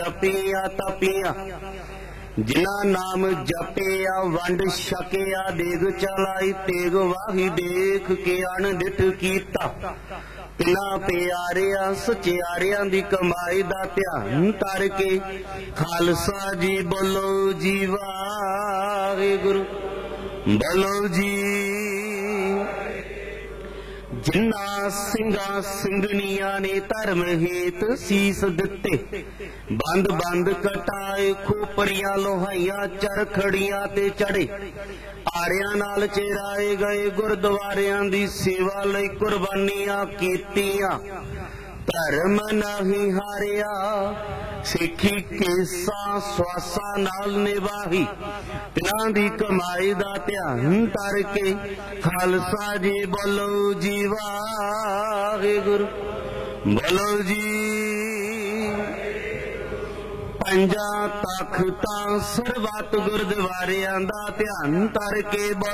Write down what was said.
ਤਪੀਆਂ ਤਪੀਆਂ जिना नाम जपिया वंड छकिया देग चलाई तेग वाही देख के अणडिठ कीता तिना प्यारिया सचियारिया दी कमाई दा ध्यान तर के खालसा जी बोलो जी वाहिगुरु बोलो जी। जिन्ना सिंगा सिंगनिया ने धर्म हेत सीस दिते बंद बंद कटाए खोपरियां लोहाइया चरखड़ियां ते चढ़े आरियां नाल चेराए गए गुरद्वारियां दी सेवा लई कुर्बानियां कीतियां धर्म नहीं हारिया सिखी केसा स्वासा नाल निभाही तिन्हां दी कमाई दा ध्यान तर के खालसा जी बोलो जी वाहिगुरु बोलो जी। पंजा तख्तां सरबत गुरद्वारियां दा ध्यान तर के